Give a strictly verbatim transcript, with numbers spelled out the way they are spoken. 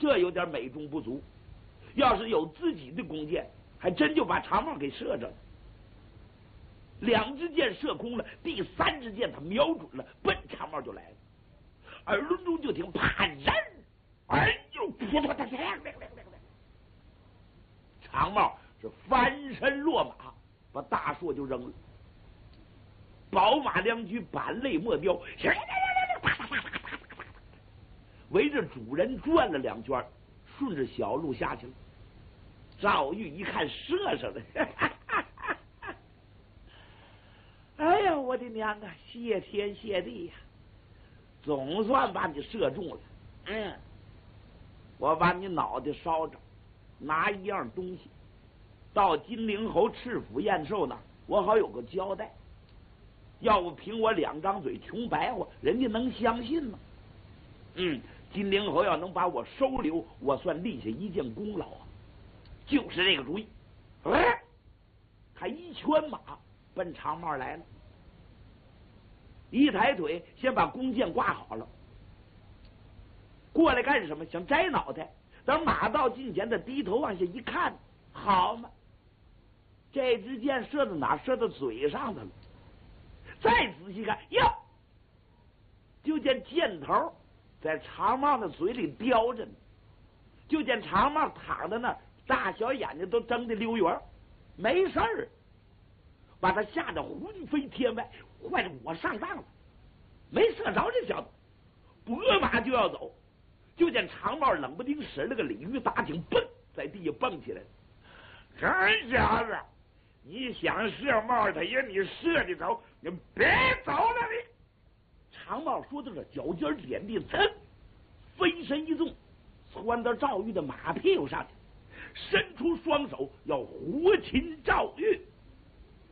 这有点美中不足。要是有自己的弓箭，还真就把长帽给射着了。两支箭射空了，第三支箭他瞄准了，奔长帽就来了。耳轮中就听啪人，哎呦，扑通！长帽是翻身落马，把大槊就扔了。宝马两驹板泪莫飙，围着主人转了两圈，顺着小路下去了。赵玉一看射上了，哎呀，我的娘啊！谢天谢地呀、啊，总算把你射中了。嗯，我把你脑袋烧着，拿一样东西到金陵侯赤府验寿那儿，我好有个交代。要不凭我两张嘴穷白话，人家能相信吗？嗯，金陵侯要能把我收留，我算立下一件功劳啊！就是这个主意。哎，他一圈马奔长帽来了，一抬腿先把弓箭挂好了，过来干什么？想摘脑袋。等马到近前，他低头往下一看，好嘛，这支箭射到哪？射到嘴上的了。再仔细看，哟，就见箭头在长帽的嘴里叼着呢，就见长帽躺在那儿，大小眼睛都睁得溜圆，没事儿，把他吓得魂飞天外。坏了，我上当了，没射着这小子，拨马就要走，就见长帽冷不丁使了个鲤鱼打挺，蹦在地下蹦起来。这小子，你想射帽他爷，你射得着，你别走了你！长帽说到这，脚尖点地，噌，飞身一纵，窜到赵玉的马屁股上去，伸出双手要活擒赵玉。